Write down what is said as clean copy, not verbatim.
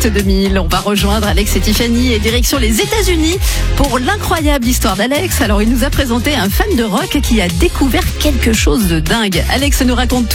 Fest 2000. On va rejoindre Alex et Tiffany et direction les États-Unis pour l'incroyable histoire d'Alex. Alors, il nous a présenté un fan de rock qui a découvert quelque chose de dingue. Alex nous raconte tout.